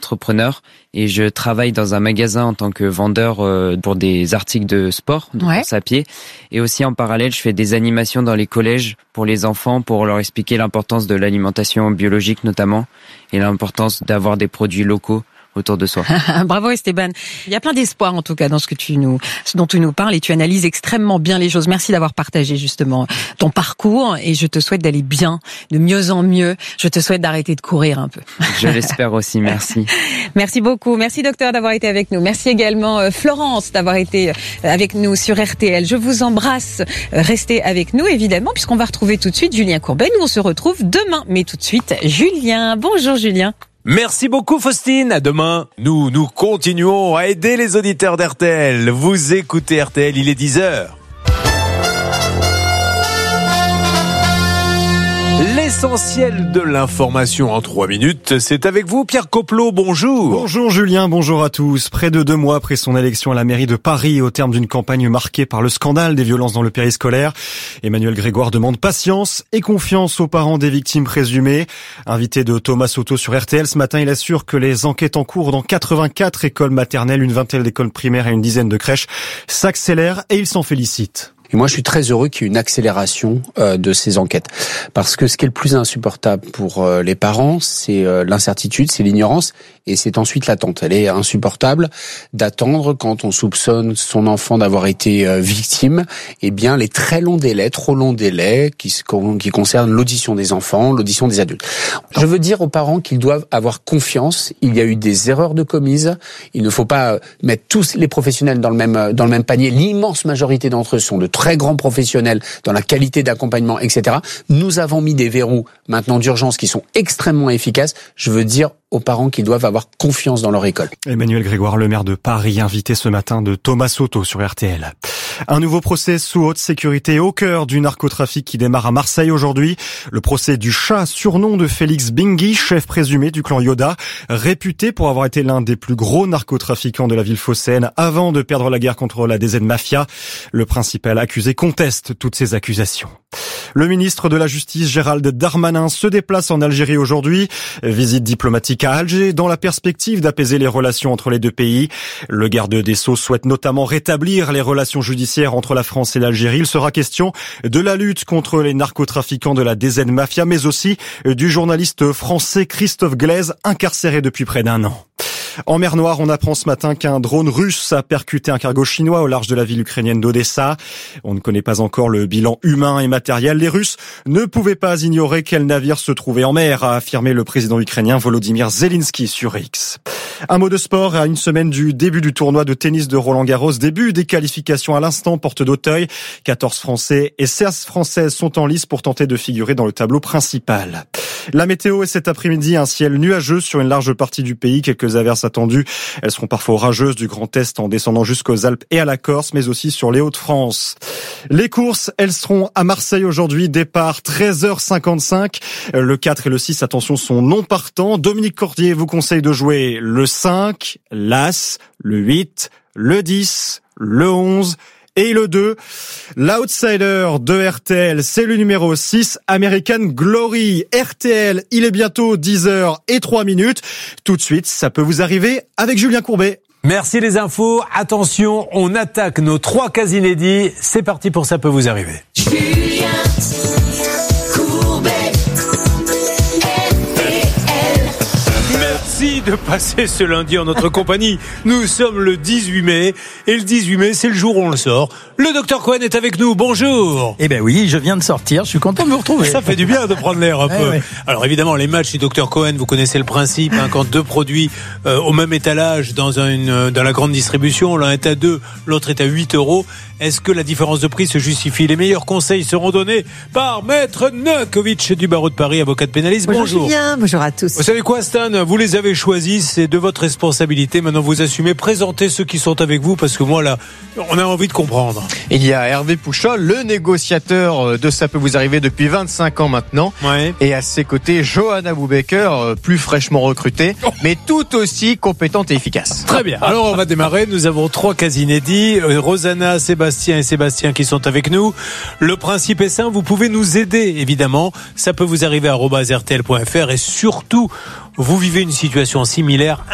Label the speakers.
Speaker 1: entrepreneur et je travaille dans un magasin en tant que vendeur pour des articles de sport, de course à pied. Et aussi en parallèle, je fais des animations dans les collèges pour les enfants pour leur expliquer l'importance de l'alimentation biologique notamment et l'importance d'avoir des produits locaux autour de soi.
Speaker 2: Bravo Esteban. Il y a plein d'espoir en tout cas dans ce dont tu nous parles et tu analyses extrêmement bien les choses. Merci d'avoir partagé justement ton parcours et je te souhaite d'aller bien, de mieux en mieux. Je te souhaite d'arrêter de courir un peu.
Speaker 1: Je l'espère aussi, merci.
Speaker 2: Merci beaucoup. Merci docteur d'avoir été avec nous. Merci également Florence d'avoir été avec nous sur RTL. Je vous embrasse. Restez avec nous évidemment puisqu'on va retrouver tout de suite Julien Courbet. Nous on se retrouve demain. Mais tout de suite Julien. Bonjour Julien.
Speaker 3: Merci beaucoup Faustine, à demain. Nous continuons à aider les auditeurs d'RTL. Vous écoutez RTL, il est 10h. L'essentiel de l'information en 3 minutes, c'est avec vous Pierre Coplot, bonjour.
Speaker 4: Bonjour Julien, bonjour à tous. Près de 2 mois après son élection à la mairie de Paris, au terme d'une campagne marquée par le scandale des violences dans le périscolaire, Emmanuel Grégoire demande patience et confiance aux parents des victimes présumées. Invité de Thomas Soto sur RTL ce matin, il assure que les enquêtes en cours dans 84 écoles maternelles, une vingtaine d'écoles primaires et une dizaine de crèches s'accélèrent et il s'en félicite.
Speaker 5: Et moi, je suis très heureux qu'il y ait une accélération de ces enquêtes. Parce que ce qui est le plus insupportable pour les parents, c'est l'incertitude, c'est l'ignorance, et c'est ensuite l'attente. Elle est insupportable d'attendre quand on soupçonne son enfant d'avoir été victime, eh bien, les très longs délais, trop longs délais, qui concernent l'audition des enfants, l'audition des adultes. Je veux dire aux parents qu'ils doivent avoir confiance. Il y a eu des erreurs de commises. Il ne faut pas mettre tous les professionnels dans le même panier. L'immense majorité d'entre eux sont de très grands professionnels dans la qualité d'accompagnement, etc. Nous avons mis des verrous maintenant d'urgence qui sont extrêmement efficaces. Je veux dire aux parents qu'ils doivent avoir confiance dans leur école.
Speaker 4: Emmanuel Grégoire, le maire de Paris, invité ce matin de Thomas Soto sur RTL. Un nouveau procès sous haute sécurité au cœur du narcotrafic qui démarre à Marseille aujourd'hui. Le procès du chat, surnom de Félix Bingui, chef présumé du clan Yoda, réputé pour avoir été l'un des plus gros narcotrafiquants de la ville phocéenne avant de perdre la guerre contre la DZ Mafia. Le principal accusé conteste toutes ces accusations. Le ministre de la Justice, Gérald Darmanin, se déplace en Algérie aujourd'hui. Visite diplomatique à Alger dans la perspective d'apaiser les relations entre les deux pays. Le garde des Sceaux souhaite notamment rétablir les relations judiciaires entre la France et l'Algérie. Il sera question de la lutte contre les narcotrafiquants de la DZ Mafia, mais aussi du journaliste français Christophe Glaise, incarcéré depuis près d'1 an. En mer Noire, on apprend ce matin qu'un drone russe a percuté un cargo chinois au large de la ville ukrainienne d'Odessa. On ne connaît pas encore le bilan humain et matériel. Les Russes ne pouvaient pas ignorer quel navire se trouvait en mer, a affirmé le président ukrainien Volodymyr Zelensky sur X. Un mot de sport, à une semaine du début du tournoi de tennis de Roland-Garros, début des qualifications à l'instant, porte d'Auteuil. 14 Français et 16 Françaises sont en lice pour tenter de figurer dans le tableau principal. La météo est cet après-midi un ciel nuageux sur une large partie du pays, quelques averses attendues. Elles seront parfois orageuses du Grand Est en descendant jusqu'aux Alpes et à la Corse, mais aussi sur les Hauts-de-France. Les courses, elles seront à Marseille aujourd'hui, départ 13h55. Le 4 et le 6, attention, sont non partants. Dominique Cordier vous conseille de jouer le 5, l'As, le 8, le 10, le 11... et le 2, l'outsider de RTL, c'est le numéro 6, American Glory. RTL, il est bientôt 10h03. Tout de suite, ça peut vous arriver avec Julien Courbet.
Speaker 3: Merci les infos. Attention, on attaque nos 3 cas inédits. C'est parti pour ça peut vous arriver.
Speaker 6: Julien Courbet, RTL.
Speaker 3: Merci de passer ce lundi en notre compagnie. Nous sommes le 18 mai et le 18 mai, c'est le jour où on le sort. Le docteur Cohen est avec nous. Bonjour.
Speaker 7: Eh ben oui, je viens de sortir. Je suis content de vous retrouver.
Speaker 3: Ça fait du bien de prendre l'air un peu.
Speaker 7: Ouais.
Speaker 3: Alors évidemment, les matchs du docteur Cohen, vous connaissez le principe. Quand 2 produits au même étalage dans la grande distribution, l'un est à 2, l'autre est à 8 €. Est-ce que la différence de prix se justifie? Les meilleurs conseils seront donnés par Maître Novakovic du barreau de Paris, avocat de pénaliste.
Speaker 8: Bonjour Julien, bonjour à tous.
Speaker 3: Vous savez quoi, Stan? Vous les avez choisis, c'est de votre responsabilité. Maintenant, vous assumez. Présentez ceux qui sont avec vous, parce que moi, là, on a envie de comprendre.
Speaker 9: Il y a Hervé Pouchol, le négociateur de Ça peut vous arriver depuis 25 ans maintenant.
Speaker 3: Ouais.
Speaker 9: Et à ses côtés, Johanna Boubaker, plus fraîchement recrutée, mais tout aussi compétente et efficace.
Speaker 3: Très bien. Alors, on va démarrer. Nous avons 3 cas inédits. Rosanna, Sébastien et Sébastien qui sont avec nous. Le principe est simple. Vous pouvez nous aider, évidemment. Ça peut vous arriver @rtl.fr et surtout, vous vivez une situation similaire.